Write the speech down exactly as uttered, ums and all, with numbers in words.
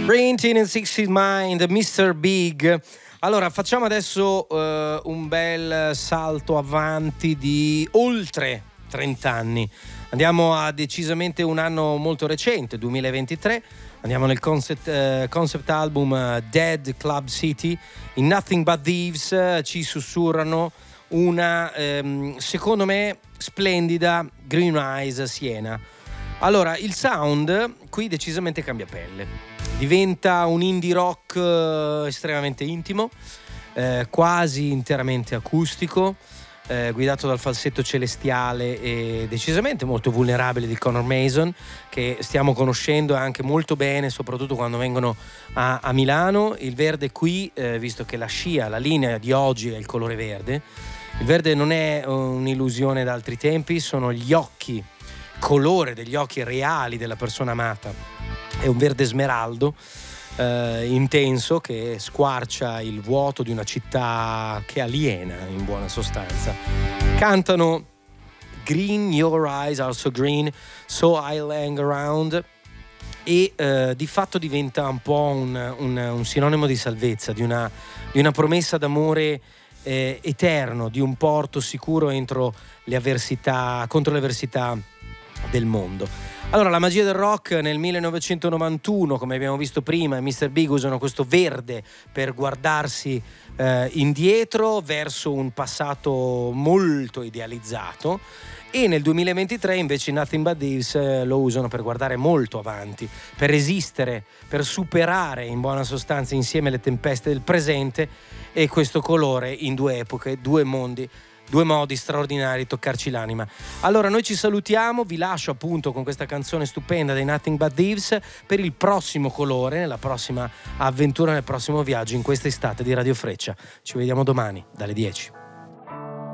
Printing in sixties Mind, mister Big. Allora, facciamo adesso uh, un bel salto avanti di oltre trenta anni. Andiamo a decisamente un anno molto recente, duemilaventitré. Andiamo nel concept, uh, concept album uh, Dead Club City. In Nothing But Thieves uh, ci sussurrano una, um, secondo me, splendida Green Eyes Siena. Allora, il sound qui decisamente cambia pelle. Diventa un indie rock uh, estremamente intimo, eh, quasi interamente acustico, eh, guidato dal falsetto celestiale e decisamente molto vulnerabile di Conor Mason, che stiamo conoscendo anche molto bene, soprattutto quando vengono a, a Milano. Il verde qui, eh, visto che la scia, la linea di oggi è il colore verde, il verde non è un'illusione da altri tempi, sono gli occhi, colore degli occhi reali della persona amata. È un verde smeraldo eh, intenso che squarcia il vuoto di una città che aliena, in buona sostanza. Cantano Green, Your Eyes Are So Green, So I'll Hang Around, e eh, di fatto diventa un po' un, un, un sinonimo di salvezza, di una, di una promessa d'amore eh, eterno, di un porto sicuro entro le avversità, contro le avversità del mondo. Allora, la magia del rock nel millenovecentonovantuno, come abbiamo visto prima, i mister Big usano questo verde per guardarsi eh, indietro verso un passato molto idealizzato, e nel duemilaventitré invece Nothing But Thieves eh, lo usano per guardare molto avanti, per resistere, per superare in buona sostanza insieme le tempeste del presente e questo colore in due epoche, due mondi, due modi straordinari di toccarci l'anima. Allora noi ci salutiamo, vi lascio appunto con questa canzone stupenda dei Nothing But Thieves per il prossimo colore, nella prossima avventura, nel prossimo viaggio in questa estate di Radio Freccia. Ci vediamo domani dalle dieci.